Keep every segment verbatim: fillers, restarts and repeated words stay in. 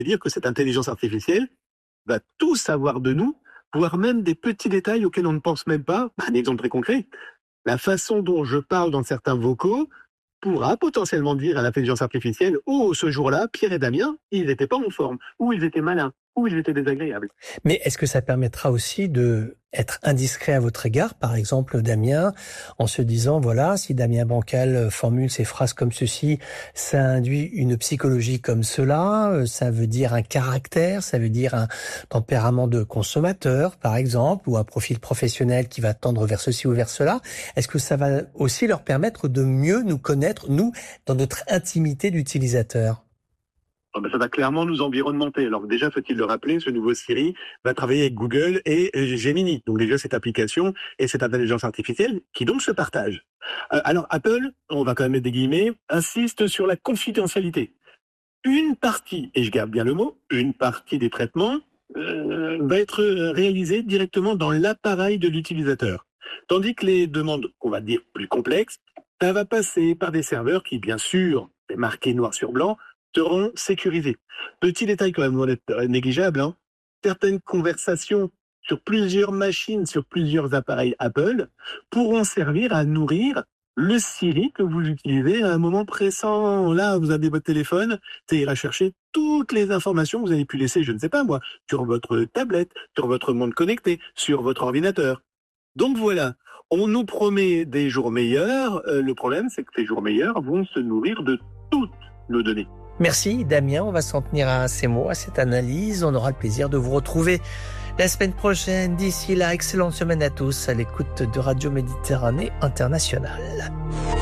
C'est-à-dire que cette intelligence artificielle va tout savoir de nous, voire même des petits détails auxquels on ne pense même pas. Un exemple très concret, la façon dont je parle dans certains vocaux pourra potentiellement dire à l'intelligence artificielle « Oh, ce jour-là, Pierre et Damien, ils n'étaient pas en forme, ou ils étaient malins, ou ils étaient désagréables. » Mais est-ce que ça permettra aussi de être indiscret à votre égard, par exemple Damien, en se disant, voilà, si Damien Bancal formule ses phrases comme ceci, ça induit une psychologie comme cela, ça veut dire un caractère, ça veut dire un tempérament de consommateur, par exemple, ou un profil professionnel qui va tendre vers ceci ou vers cela. Est-ce que ça va aussi leur permettre de mieux nous connaître, nous, dans notre intimité d'utilisateur ? Oh ben ça va clairement nous environnementer. Alors déjà, faut-il le rappeler, ce nouveau Siri va travailler avec Google et Gemini. Donc déjà, cette application et cette intelligence artificielle qui donc se partagent. Euh, alors Apple, on va quand même mettre des guillemets, insiste sur la confidentialité. Une partie, et je garde bien le mot, une partie des traitements euh, va être réalisée directement dans l'appareil de l'utilisateur. Tandis que les demandes, on va dire plus complexes, ça va passer par des serveurs qui, bien sûr, c'est marqué noir sur blanc, seront sécurisés. Petit détail quand même non négligeable, hein. Certaines conversations sur plusieurs machines, sur plusieurs appareils Apple, pourront servir à nourrir le Siri que vous utilisez à un moment pressant. Là, vous avez votre téléphone, ça ira chercher toutes les informations que vous avez pu laisser, je ne sais pas moi, sur votre tablette, sur votre montre connectée, sur votre ordinateur. Donc voilà, on nous promet des jours meilleurs. Euh, le problème, c'est que ces jours meilleurs vont se nourrir de toutes nos données. Merci Damien, on va s'en tenir à ces mots, à cette analyse. On aura le plaisir de vous retrouver la semaine prochaine. D'ici là, excellente semaine à tous à l'écoute de Radio Méditerranée Internationale.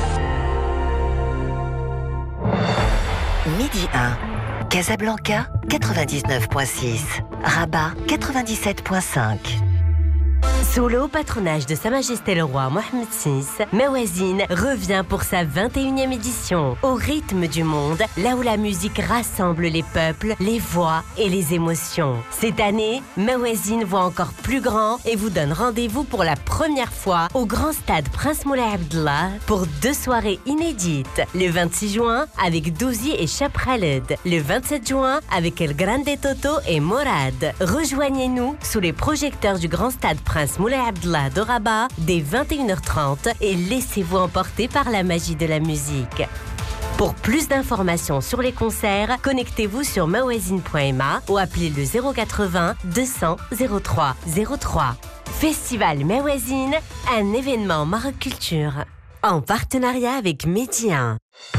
Midi un, Casablanca quatre-vingt-dix-neuf virgule six, Rabat quatre-vingt-dix-sept virgule cinq. Sous le haut patronage de Sa Majesté le Roi Mohammed six, Mawazine revient pour sa vingt et unième édition. Au rythme du monde, là où la musique rassemble les peuples, les voix et les émotions. Cette année, Mawazine voit encore plus grand et vous donne rendez-vous pour la première fois au Grand Stade Prince Moulay Abdellah pour deux soirées inédites. Le vingt-six juin avec Douzi et Chap Khaled. Le vingt-sept juin avec El Grande Toto et Morad. Rejoignez-nous sous les projecteurs du Grand Stade Prince Moulay Abdellah de Rabat dès vingt et une heures trente et laissez-vous emporter par la magie de la musique. Pour plus d'informations sur les concerts, connectez-vous sur mawazine point m a ou appelez le zéro quatre-vingts deux cents zéro trois zéro trois. Festival Mawazine, un événement Maroc Culture, en partenariat avec Midi un.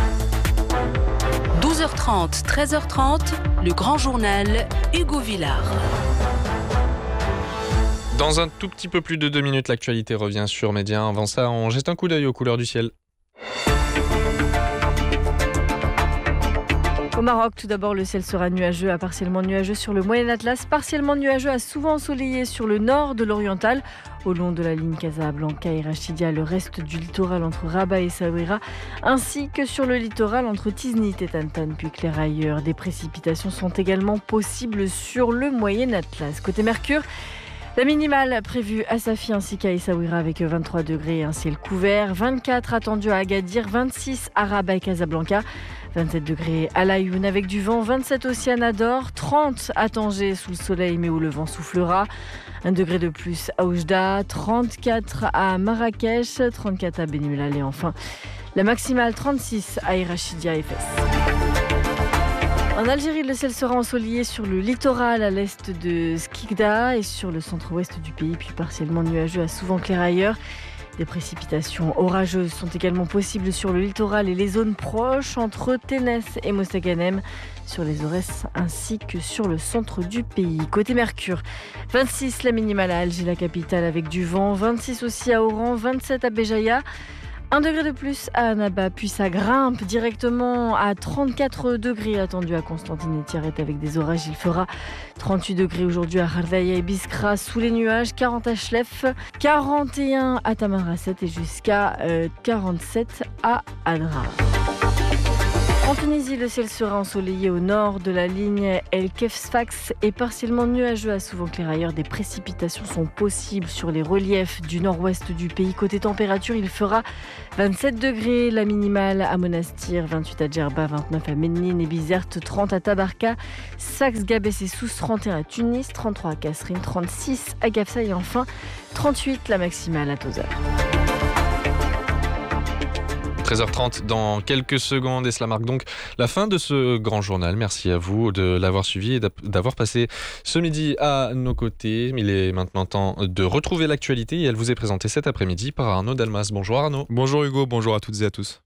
douze heures trente, treize heures trente, le grand journal Hugo Villard. Dans un tout petit peu plus de deux minutes, l'actualité revient sur Média. Avant ça, on jette un coup d'œil aux couleurs du ciel. Au Maroc, tout d'abord, le ciel sera nuageux à partiellement nuageux sur le Moyen Atlas, partiellement nuageux à souvent ensoleillé sur le nord de l'Oriental. Au long de la ligne Casablanca et Rachidia, le reste du littoral entre Rabat et Essaouira, ainsi que sur le littoral entre Tiznit et Tantan, puis clair ailleurs. Des précipitations sont également possibles sur le Moyen Atlas. Côté Mercure, la minimale prévue à Safi ainsi qu'à Essaouira avec vingt-trois degrés et un ciel couvert, vingt-quatre attendus à Agadir, vingt-six à Rabat et Casablanca, vingt-sept degrés à Laayoune avec du vent, vingt-sept au Cianador, trente à Tanger sous le soleil mais où le vent soufflera, un degré de plus à Oujda, trente-quatre à Marrakech, trente-quatre à Beni Mellal et enfin la maximale trente-six à Irachidia et Fès. En Algérie, le ciel sera ensoleillé sur le littoral à l'est de Skikda et sur le centre-ouest du pays, puis partiellement nuageux à souvent clair ailleurs. Des précipitations orageuses sont également possibles sur le littoral et les zones proches entre Ténès et Mostaganem, sur les Aurès ainsi que sur le centre du pays. Côté Mercure, vingt-six la minimale à Alger, la capitale avec du vent, vingt-six aussi à Oran, vingt-sept à Béjaïa. Un degré de plus à Annaba, puis ça grimpe directement à trente-quatre degrés attendu à Constantine et Tiaret avec des orages. Il fera trente-huit degrés aujourd'hui à Khardaïa et Biskra sous les nuages, quarante à Chlef, quarante et un à Tamanrasset et jusqu'à euh, quarante-sept à Adra. En Tunisie, le ciel sera ensoleillé au nord de la ligne El Kef-Sfax et partiellement nuageux à Souvent-Clair. Ailleurs, des précipitations sont possibles sur les reliefs du nord-ouest du pays. Côté température, il fera vingt-sept degrés, la minimale à Monastir, vingt-huit à Djerba, vingt-neuf à Ménine et Bizerte, trente à Tabarka, Sfax, Gabès et Sousse, trente et un à Tunis, trente-trois à Kasserine, trente-six à Gafsa et enfin trente-huit la maximale à Tozeur. treize heures trente dans quelques secondes et cela marque donc la fin de ce grand journal. Merci à vous de l'avoir suivi et d'avoir passé ce midi à nos côtés. Il est maintenant temps de retrouver l'actualité et elle vous est présentée cet après-midi par Arnaud Dalmas. Bonjour Arnaud. Bonjour Hugo, bonjour à toutes et à tous.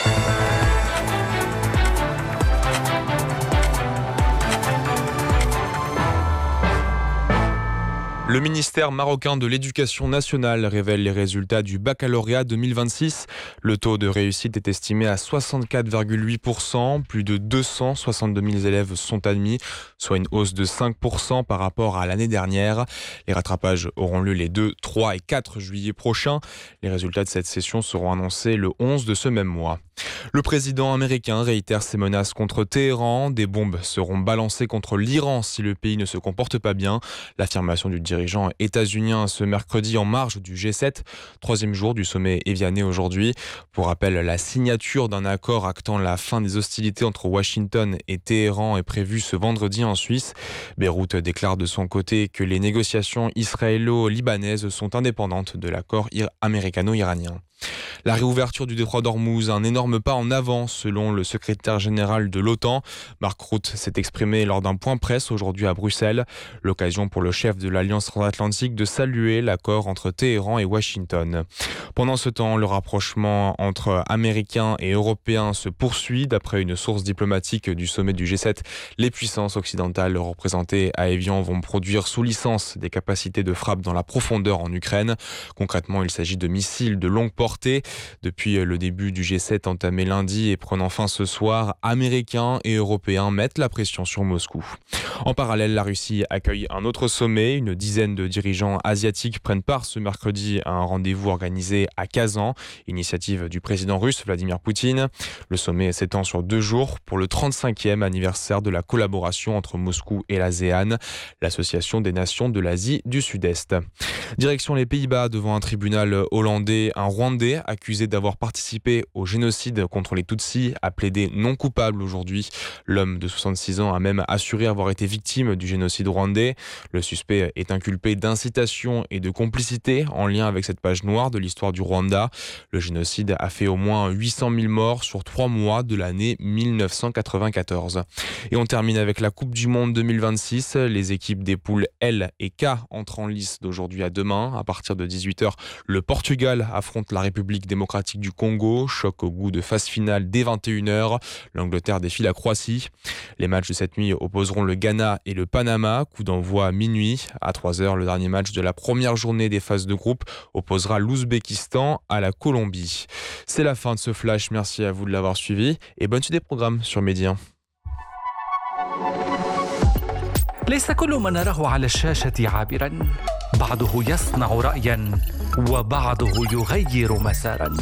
Le ministère marocain de l'Éducation nationale révèle les résultats du baccalauréat deux mille vingt-six. Le taux de réussite est estimé à soixante-quatre virgule huit pour cent. Plus de deux cent soixante-deux mille élèves sont admis, soit une hausse de cinq pour cent par rapport à l'année dernière. Les rattrapages auront lieu les deux, trois et quatre juillet prochains. Les résultats de cette session seront annoncés le onze de ce même mois. Le président américain réitère ses menaces contre Téhéran. Des bombes seront balancées contre l'Iran si le pays ne se comporte pas bien. L'affirmation du dirigeant états-unien ce mercredi en marge du G sept, troisième jour du sommet éviané aujourd'hui. Pour rappel, la signature d'un accord actant la fin des hostilités entre Washington et Téhéran est prévue ce vendredi en Suisse. Beyrouth déclare de son côté que les négociations israélo-libanaises sont indépendantes de l'accord américano-iranien. La réouverture du détroit d'Ormuz, un énorme pas en avant selon le secrétaire général de l'OTAN. Mark Rutte s'est exprimé lors d'un point presse aujourd'hui à Bruxelles. L'occasion pour le chef de l'Alliance transatlantique de saluer l'accord entre Téhéran et Washington. Pendant ce temps, le rapprochement entre Américains et Européens se poursuit. D'après une source diplomatique du sommet du G sept, les puissances occidentales représentées à Évian vont produire sous licence des capacités de frappe dans la profondeur en Ukraine. Concrètement, il s'agit de missiles de longue portée. Depuis le début du G sept entamé lundi et prenant fin ce soir, Américains et Européens mettent la pression sur Moscou. En parallèle, la Russie accueille un autre sommet. Une dizaine de dirigeants asiatiques prennent part ce mercredi à un rendez-vous organisé à Kazan, initiative du président russe Vladimir Poutine. Le sommet s'étend sur deux jours pour le trente-cinquième anniversaire de la collaboration entre Moscou et l'ASEAN, l'association des nations de l'Asie du Sud-Est. Direction les Pays-Bas devant un tribunal hollandais, un Rwandais accusé d'avoir participé au génocide contre les Tutsis a plaidé non coupable aujourd'hui. L'homme de soixante-six ans a même assuré avoir été victime du génocide rwandais. Le suspect est inculpé d'incitation et de complicité en lien avec cette page noire de l'histoire du Rwanda. Le génocide a fait au moins huit cent mille morts sur trois mois de l'année mille neuf cent quatre-vingt-quatorze. Et on termine avec la Coupe du Monde deux mille vingt-six. Les équipes des poules L et K entrent en lice d'aujourd'hui à demain. À partir de dix-huit heures, le Portugal affronte la République démocratique du Congo. Choc au goût de phase finale dès vingt et une heures. L'Angleterre défie la Croatie. Les matchs de cette nuit opposeront le Ghana et le Panama. Coup d'envoi à minuit. À trois heures, le dernier match de la première journée des phases de groupe opposera l'Ouzbékistan à la Colombie. C'est la fin de ce flash. Merci à vous de l'avoir suivi et bonne suite des programmes sur Média. ليس كل ما نراه على الشاشة عابرا، بعضه يصنع رأيا وبعضه يغير مسارا.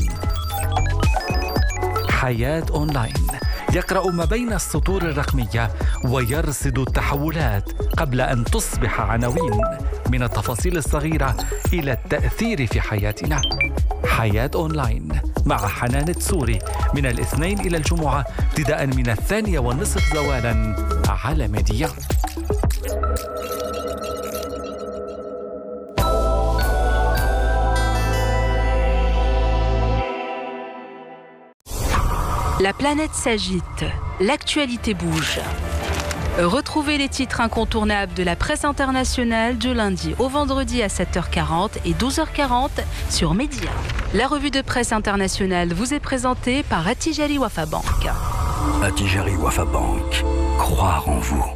حياة أونلاين يقرأ ما بين السطور الرقمية ويرصد التحولات قبل أن تصبح عناوين، من التفاصيل الصغيرة إلى التأثير في حياتنا. حياة أونلاين مع حنان التسوري من الاثنين إلى الجمعة ابتداء من الثانية والنصف زوالا على ميديا. La planète s'agite, l'actualité bouge. Retrouvez les titres incontournables de la presse internationale du lundi au vendredi à sept heures quarante et douze heures quarante sur Média. La revue de presse internationale vous est présentée par Attijari Wafa Bank. Attijari Wafa Bank, croire en vous.